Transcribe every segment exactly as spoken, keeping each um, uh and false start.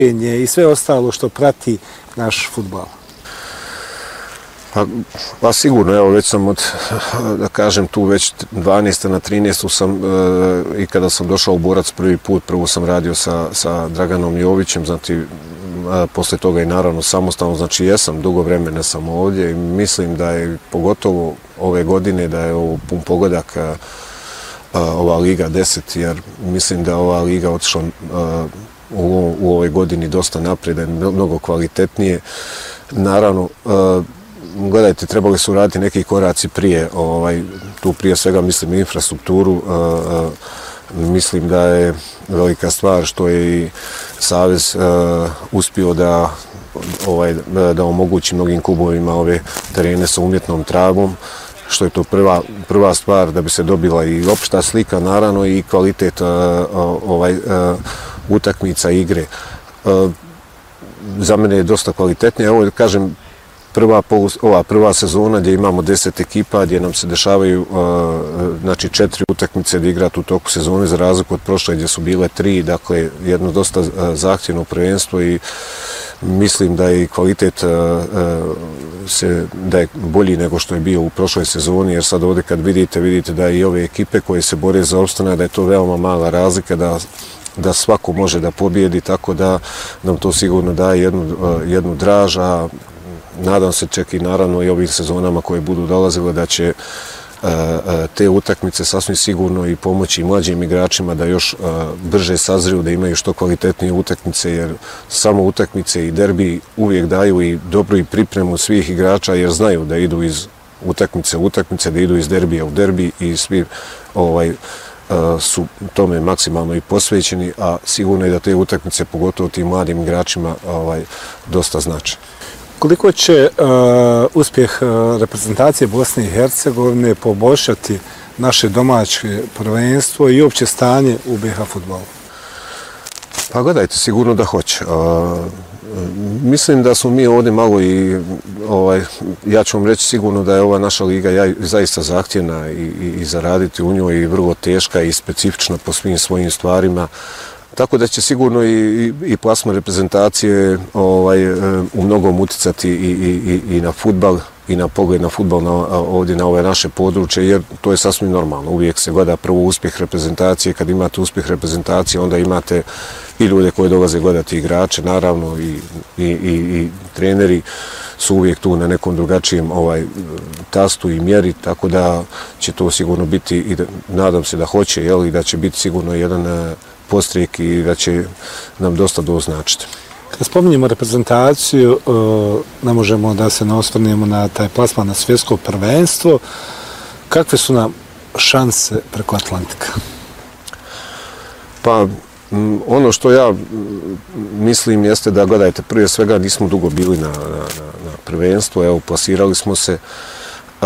i sve ostalo što prati naš fudbal? Pa, pa sigurno, evo već sam od, da kažem, tu već dvanaeste na trinaestu sam e, i kada sam došao u Borac prvi put, prvo sam radio sa, sa Draganom Jovićem, znači a, posle toga i naravno samostalno, znači jesam, dugo vremena sam ovdje i mislim da je pogotovo ove godine da je ovo pun pogodak a, a, ova Liga deset, jer mislim da ova Liga otišla a, u, u ovoj godini dosta naprijed, da je mnogo kvalitetnije. Naravno, a, gledajte, trebali su raditi neki koraci prije, ovaj, tu prije svega mislim infrastrukturu, uh, uh, mislim da je velika stvar što je i Savez uh, uspio da, ovaj, da omogući mnogim klubovima ove terene sa umjetnom travom, što je to prva, prva stvar da bi se dobila i opšta slika, naravno i kvalitet uh, ovaj, uh, utakmica igre. Uh, za mene je dosta kvalitetnije, evo da kažem, Prva, ova prva sezona gdje imamo deset ekipa, gdje nam se dešavaju znači četiri utakmice da igrati u toku sezone za razliku od prošle gdje su bile tri, dakle jedno dosta zahtjevno prvenstvo i mislim da je kvalitet se, da je bolji nego što je bio u prošloj sezoni, jer sad ovdje kad vidite, vidite da i ove ekipe koje se bore za opstanak, da je to veoma mala razlika, da da svako može da pobjedi, tako da nam to sigurno daje jednu, jednu draž, a nadam se čak i naravno i ovim sezonama koje budu dolazile da će uh, te utakmice sasvim sigurno i pomoći mlađim igračima da još uh, brže sazriju, da imaju što kvalitetnije utakmice, jer samo utakmice i derbi uvijek daju i dobru i pripremu svih igrača, jer znaju da idu iz utakmice u utakmice, da idu iz derbija u derbi i svi ovaj, uh, su tome maksimalno i posvećeni, a sigurno je da te utakmice, pogotovo tim mladim igračima, ovaj, dosta znače. Koliko će uh, uspjeh uh, reprezentacije Bosne i Hercegovine poboljšati naše domaće prvenstvo i opće stanje u B H fudbalu? Pa gledajte, sigurno da hoće. Uh, mislim da smo mi ovdje malo i, ovaj, ja ću vam reći sigurno da je ova naša liga ja, zaista zahtjevna i, i, i zaraditi u njoj i vrlo teška i specifična po svim svojim stvarima. Tako da će sigurno i, i, i plasma reprezentacije ovaj, u mnogom uticati i, i, i na fudbal i na pogled na fudbal na, ovdje na ove naše područje, jer to je sasvim normalno. Uvijek se gleda prvo uspjeh reprezentacije, kad imate uspjeh reprezentacije onda imate i ljude koji dolaze gledati igrače, naravno i, i, i, i treneri su uvijek tu na nekom drugačijem ovaj, tastu i mjeri, tako da će to sigurno biti i da, nadam se da hoće, jel, i da će biti sigurno jedan postrijek i da će nam dosta doznačiti. Kad spominjemo reprezentaciju, ne možemo da se ne osvrnemo na taj plasman na svjetsko prvenstvo. Kakve su nam šanse preko Atlantika? Pa, ono što ja mislim jeste da, gledajte, prije svega nismo dugo bili na, na, na prvenstvo, evo, plasirali smo se, uh,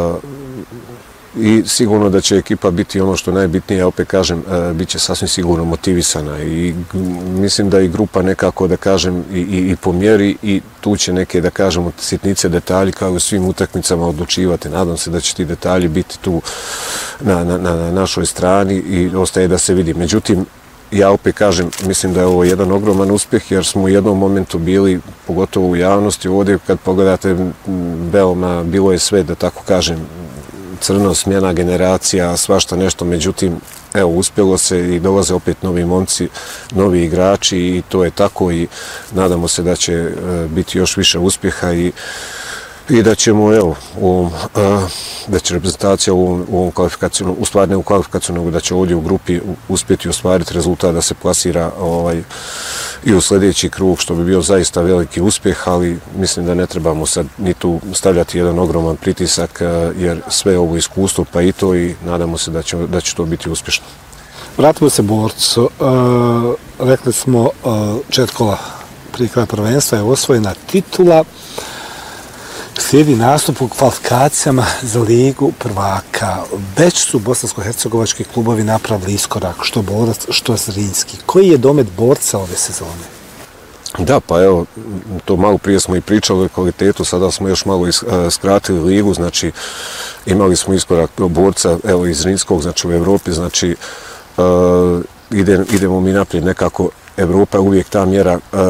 i sigurno da će ekipa biti ono što najbitnije, ja opet kažem, bit će sasvim sigurno motivisana i mislim da i grupa nekako, da kažem, i, i, i po mjeri i tu će neke, da kažemo, sitnice, detalji kao i u svim utakmicama odlučivati. Nadam se da će ti detalji biti tu na, na, na našoj strani i ostaje da se vidi. Međutim, ja opet kažem, mislim da je ovo jedan ogroman uspjeh jer smo u jednom momentu bili, pogotovo u javnosti, ovdje kad pogledate veoma, bilo je sve, da tako kažem, crno, smjena generacija, svašta nešto, međutim, evo, uspjelo se i dolaze opet novi momci, novi igrači i to je tako i nadamo se da će biti još više uspjeha i i da ćemo, evo, u ovom, da će reprezentacija u ovom, u ovom kvalifikacijnom, u stvari ne u kvalifikaciju, nego da će ovdje u grupi uspjeti ostvariti rezultat da se plasira ovaj, i u sljedeći krug, što bi bio zaista veliki uspjeh, ali mislim da ne trebamo sad ni tu stavljati jedan ogroman pritisak, jer sve ovo iskustvo, pa i to, i nadamo se da će, da će to biti uspješno. Vratimo se Borcu. Uh, rekli smo, uh, čet kola prije kraja prvenstva je osvojena titula. Slijedi nastup u kvalifikacijama za Ligu prvaka. Već su bosansko-hercegovački klubovi napravili iskorak, što Borac, što Zrinski. Koji je domet Borca ove sezone? Da, pa evo, to malo prije smo i pričali o kvalitetu, sada smo još malo skratili ligu, znači imali smo iskorak Borca, evo, iz Zrinskog, znači u Evropi, znači uh, ide, idemo mi naprijed nekako. Evropa je uvijek ta mjera uh,